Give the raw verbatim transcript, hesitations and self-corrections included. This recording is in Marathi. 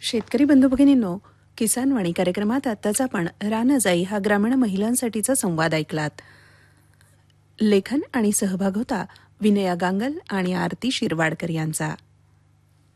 शेतकरी बंधू भगिनींनो, किसान वाणी कार्यक्रमात आत्ताच आपण रानजाई हा ग्रामीण महिलांसाठीचा संवाद ऐकलात. लेखन आणि सहभाग होता विनया गांगल आणि आरती शिरवाडकर यांचा.